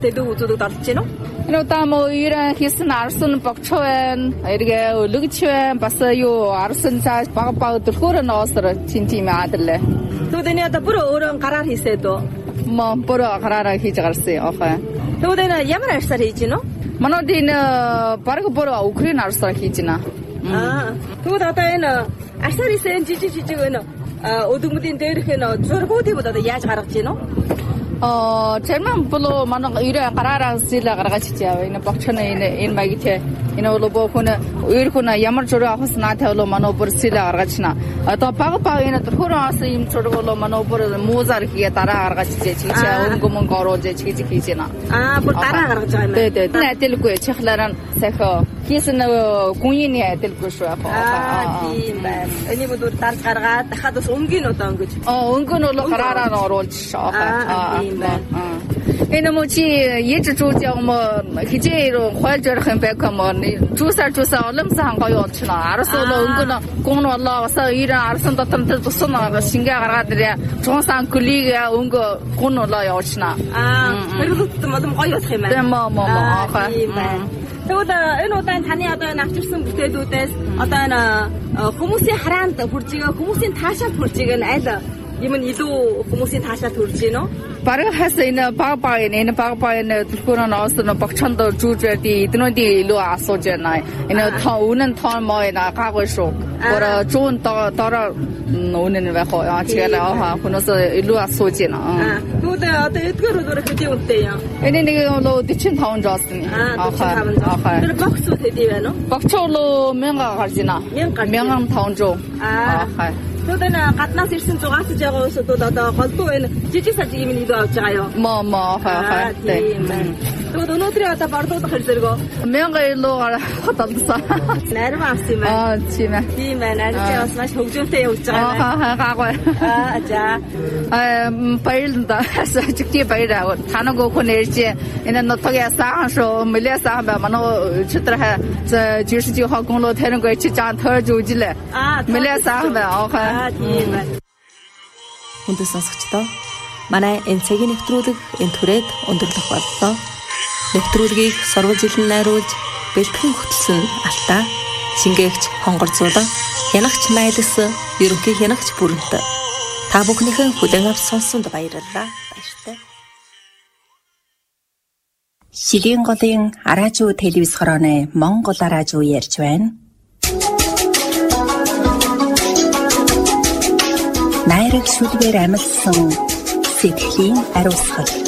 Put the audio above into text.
Тэдүү үзүүдэг дарлж байна уу? Энэ удаа мо ирэн хийсэн арсан богчоо байна. Эргээ өлөгч байна. Бас юу арсан цааш баг өдрөхөр ноосор тийм аадрлаа. Тэгвэл энэ одоо бүр өөрөө гараар хийсээд үү? Мо бүр гараараа хийж гарсан яахаа. Тэгвэл энэ ямар арсаар хийж гинөө? Манайд энэ баг бүр Украин арсаар хийж байна. Тэгвэл одоо энэ арсаар хийсэн жижиг энэ өдөгмөдийн дээрх энэ зургуудыг одоо яаж гаргаж гинөө? Черман болоо манай ирээ гараараа сэлэ гаргаж чияваа. Энэ богчны энэ магитэ энэ болоо хүн ямар зураг авах наатай болоо манай бүр сэлэ гаргаж чина. Одоо баг энэ төрхөрөөс юм зураг болоо манай бүр муузар хийе дараа гаргаж чичээ өнгөмөн горуулж хийж байна. Бүр дараа гаргаж байгаа юм байна. Тэ. Найдэлгүй чихлаараа сайхан хийсэн гүний найдэлгүй шүү яах. Тийм байна. Энийг бүр дарж гаргаад дахиад бас өнгөний удаа өнгөж. Өнгө нь болоо гараараа оруулж шаа. Энэ 뭐지 예주 조정 뭐 기재로 활절한 백화 뭐 주사 얼음사 한 거요 없지나 알았어로 은근 공원 올라와서 일은 알았은 듯한테 무슨 신경 가라들이 종상 걸리가 은근 공원 올라요 없지나 그리고 좀 거였어 뭐 Тэгвэл энэ удаа таны одоо навчирсан бүтээлүүдээс одоо энэ хүмүүсийн хараанд хүржигээ хүмүүсийн таашаалд хүржигээ нь аль юм нь илүү хүмүүсийн таашаалд хүрж гинөө? Бараг хасаа энэ багбааны төлхөрөөс богчонд жүүж байдгийг эднүүдийн илүү асууж байна. Энэ үнэн тоон моо энэ гаагүй шүү. Гөр зүүн дороо үнэн байх уу? Чигээр хүнээс илүү асууж байна. Тэгвэл одоо эдгээр өөр хэдий үнэтэй юм? Энэ нэг лоо 45 жаасны. Тэр богц үү хэдий байна уу? Богчолоо 1000 гарч байна. 1500. Тэгвэл энэ гаднаас ирсэн зугаасж байгаа хүмүүсд бол одоо голдуу энэ жижиг сажиг юм илүү авч байгаа юу? Мо тийм байна. Тэгвэл өнөөдрийн одоо борлуулах хэрэглэргөө 1000 илүү хадгалсан. Нарийн авсан юм байна. Тийм ээ. Тийм байна. Нарийн бас маш хөгжөөнтэй явж байгаа юм байна. Гаагүй. За. Баярлалаа. Жигтэй баяраа. Танаг хүн ирж энэ нотогийн саахан шүү. Мэлэсаа ба манай читрха жирсжи хагонлоо тэрнгөө чи жан төрж үжилээ. Мэлэсаа ба тийм байна. Хүндэт сонсогчдоо манай энэ цагийн нэвтрүүлэг энэ түрээд өндөрлөх боллоо. Нэвтрүүлгийг сурвалжилан найруулж бэлтгэн хөтлсөн Алтаа, шингээгч хонгорцуулан, хянагч найдас, ерөнхий хянагч бүрэнт. Та бүхнийхэн хүлээн авч сонссонд баярлалаа. Баяртай. Шигийн голын араажуу телевиз хорооны Монгол араажуу ярьж байна. Найраг шүлгээр амилсан сэтгэлийн ариусгал.